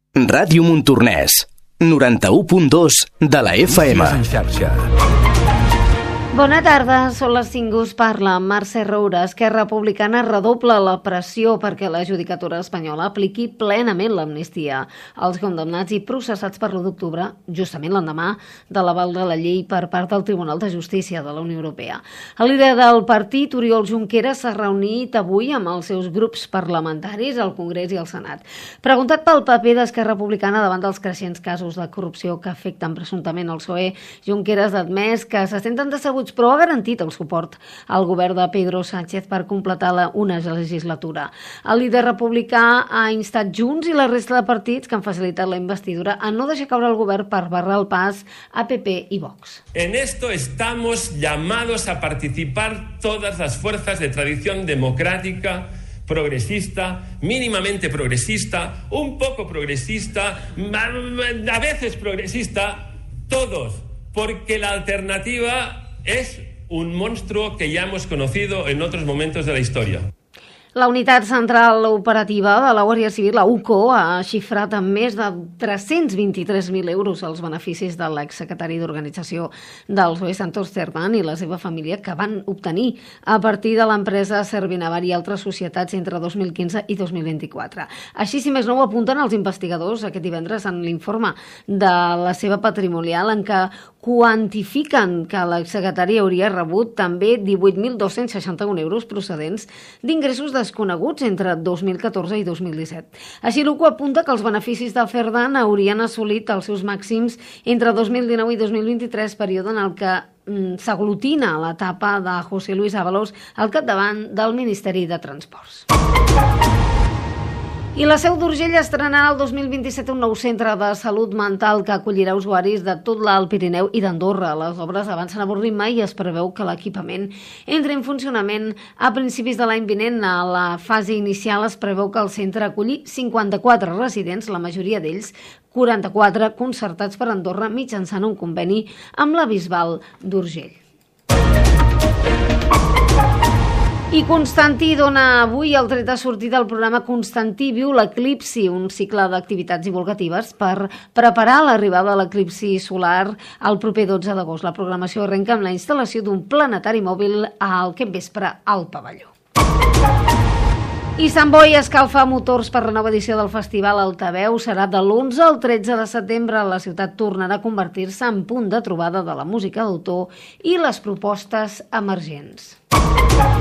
Ràdio Montornès, 91.2 de la FM. Bona tarda, són les 5, us parla Mercè Roura. Esquerra Republicana redobla la pressió perquè la judicatura espanyola apliqui plenament l'amnistia als condemnats i processats per l'1 d'octubre, justament l'endemà de l'aval de la llei per part del Tribunal de Justícia de la Unió Europea. El líder del partit, Oriol Junqueras, s'ha reunit avui amb els seus grups parlamentaris al Congrés i al Senat. Preguntat pel paper d'Esquerra Republicana davant dels creixents casos de corrupció que afecten presumptament el PSOE, Junqueras ha admès que se senten decebuts, però ha garantit el suport al govern de Pedro Sánchez per completar una legislatura. El líder republicà ha instat Junts i la resta de partits que han facilitat la investidura a no deixar caure el govern per barrar el pas a PP y Vox. En esto estamos llamados a participar todas las fuerzas de tradición democrática, progresista, mínimamente progresista, un poco progresista, a veces progresista, todos, porque la alternativa es un monstruo que ya hemos conocido en otros momentos de la historia. La Unitat Central Operativa de la Guàrdia Civil, la UCO, ha xifrat amb més de 323.000 euros els beneficis de l'exsecretari d'Organització del PSOE, Santos Cerdán, i la seva família, que van obtenir a partir de l'empresa Servinavar i altres societats entre 2015 i 2024. Així, si més no, ho apunten els investigadors aquest divendres en l'informe de la seva patrimonial, en què quantifiquen que l'exsecretari hauria rebut també 18.261 euros procedents d'ingressos desconeguts entre 2014 i 2017. Així, l'UCO apunta que els beneficis del Cerdán haurien assolit els seus màxims entre 2019 i 2023, període en el que s'aglutina l'etapa de José Luis Ábalos al capdavant del Ministeri de Transports. I la Seu d'Urgell estrenarà el 2027 un nou centre de salut mental que acollirà usuaris de tot l'Alt Pirineu i d'Andorra. Les obres avancen a bon ritme i es preveu que l'equipament entri en funcionament a principis de l'any vinent. A la fase inicial es preveu que el centre acolli 54 residents, la majoria d'ells 44 concertats per Andorra mitjançant un conveni amb la Bisbal d'Urgell. I Constantí dona avui el tret de sortida al programa Constantí viu l'eclipsi, un cicle d'activitats divulgatives per preparar l'arribada de l'eclipsi solar el proper 12 d'agost. La programació arrenca amb la instal·lació d'un planetari mòbil al capvespre al pavelló. I Sant Boi escalfa motors per la nova edició del Festival Altaveu. Serà de l'11 al 13 de setembre. La ciutat tornarà a convertir-se en punt de trobada de la música d'autor i les propostes emergents.